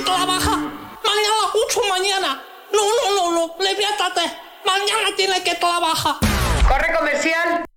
trabajar. Mañana a las 8 mañana. No, levántate. Mañana tiene que trabajar. Corre comercial.